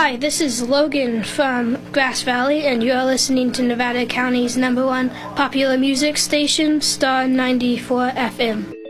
Hi, this is Logan from Grass Valley, and you're listening to Nevada County's #1 popular music station, Star 94 FM.